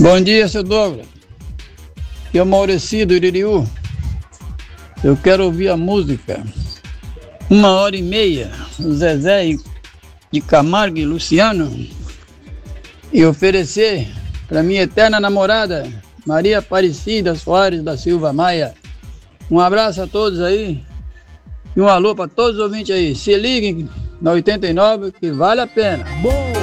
Bom dia, seu Douglas. Aqui é o Maurici do Iririú. Eu quero ouvir a música 1h30, o Zezé de Camargo e Luciano, e oferecer para minha eterna namorada, Maria Aparecida Soares da Silva Maia. Um abraço a todos aí e um alô para todos os ouvintes aí. Se liguem na 89 que vale a pena. Boa!